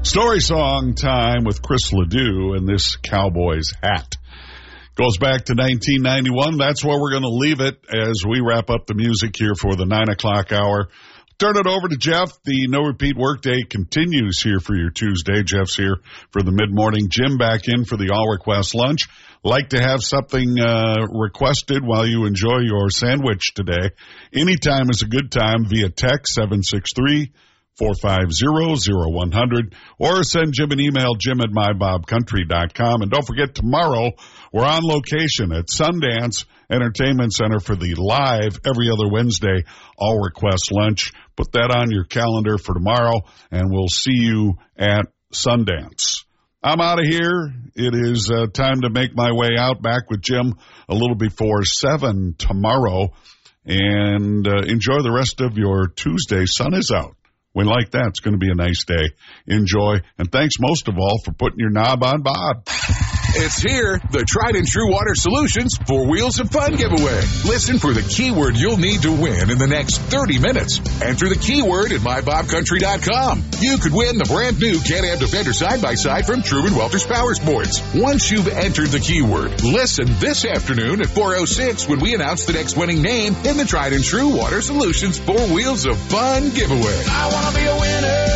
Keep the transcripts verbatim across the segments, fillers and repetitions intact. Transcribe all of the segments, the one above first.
Story song time with Chris Ledoux and this Cowboys hat. Goes back to nineteen ninety-one. That's where we're going to leave it as we wrap up the music here for the nine o'clock hour. Turn it over to Jeff. The no repeat workday continues here for your Tuesday. Jeff's here for the mid-morning. Jim back in for the all-request lunch. Like to have something uh, requested while you enjoy your sandwich today. Anytime is a good time via text seven six three, four five zero, zero one zero zero or send Jim an email, jim at my bob country dot com. And don't forget, tomorrow we're on location at Sundance Entertainment Center for the live every other Wednesday all request lunch. Put that on your calendar for tomorrow, and we'll see you at Sundance. I'm out of here. It is uh, time to make my way out. Back with Jim a little before seven tomorrow. And uh, enjoy the rest of your Tuesday. Sun is out. We like that. It's going to be a nice day. Enjoy. And thanks most of all for putting your knob on Bob. It's here, the Tried and True Water Solutions Four Wheels of Fun giveaway. Listen for the keyword you'll need to win in the next thirty minutes. Enter the keyword at my bob country dot com. You could win the brand new Can-Am Defender side-by-side from Truman Welter's Power Sports. Once you've entered the keyword, listen this afternoon at four oh six when we announce the next winning name in the Tried and True Water Solutions Four Wheels of Fun giveaway. I want to be a winner.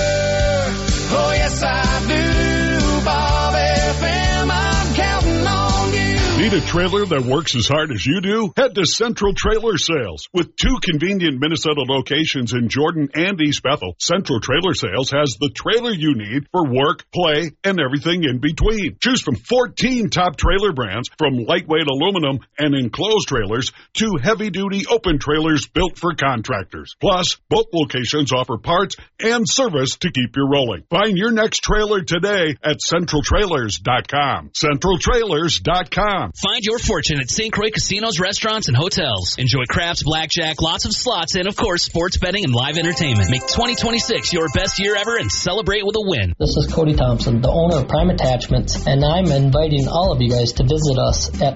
Oh, yes, I do. Bob F M, I'm counting on you. Need a trailer that works as hard as you do? Head to Central Trailer Sales. With two convenient Minnesota locations in Jordan and East Bethel, Central Trailer Sales has the trailer you need for work, play, and everything in between. Choose from fourteen top trailer brands, from lightweight aluminum and enclosed trailers to heavy-duty open trailers built for contractors. Plus, both locations offer parts and service to keep you rolling. Find your next trailer today at central trailers dot com. central trailers dot com. Find your fortune at Saint Croix Casinos, Restaurants, and Hotels. Enjoy craps, blackjack, lots of slots, and, of course, sports betting and live entertainment. Make twenty twenty-six your best year ever and celebrate with a win. This is Cody Thompson, the owner of Prime Attachments, and I'm inviting all of you guys to visit us at